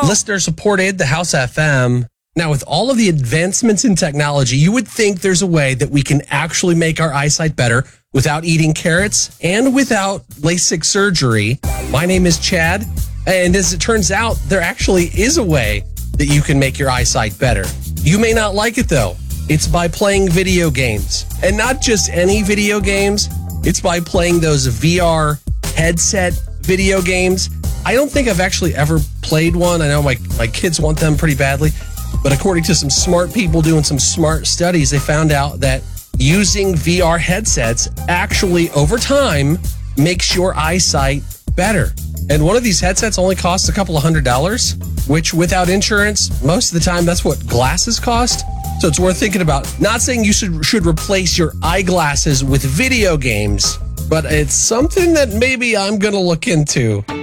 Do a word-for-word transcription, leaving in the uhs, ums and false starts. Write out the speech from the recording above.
listener supported the House F M. Now, with all of the advancements in technology, you would think there's a way that we can actually make our eyesight better without eating carrots and without LASIK surgery. My name is Chad, and as it turns out, there actually is a way that you can make your eyesight better. You may not like it, though. It's by playing video games. And not just any video games. It's by playing those V R headset video games. I don't think I've actually ever played one. I know my, my kids want them pretty badly. But according to some smart people doing some smart studies, they found out that using V R headsets actually, over time, makes your eyesight better. And one of these headsets only costs a couple of hundred dollars, which without insurance, most of the time, that's what glasses cost. So it's worth thinking about. Not saying you should, should replace your eyeglasses with video games, but it's something that maybe I'm going to look into.